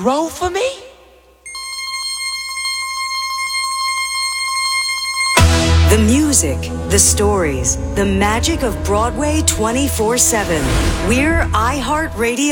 grow for me? The music, the stories, the magic of Broadway 24/7. We're iHeartRadio.